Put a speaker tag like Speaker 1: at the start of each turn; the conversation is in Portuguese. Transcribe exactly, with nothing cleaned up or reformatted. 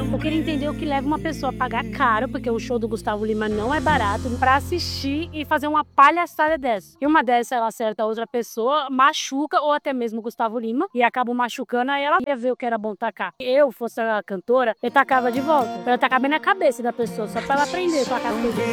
Speaker 1: Eu queria entender o que leva uma pessoa a pagar caro, porque o show do Gustavo Lima não é barato, pra assistir e fazer uma palhaçada dessa. E uma dessa, ela acerta a outra pessoa, machuca, ou até mesmo o Gustavo Lima, e acaba machucando, aí ela ia ver o que era bom tacar. Se eu fosse a cantora, eu tacava de volta. Eu tacava bem na cabeça da pessoa, só pra ela aprender a tacar tudo.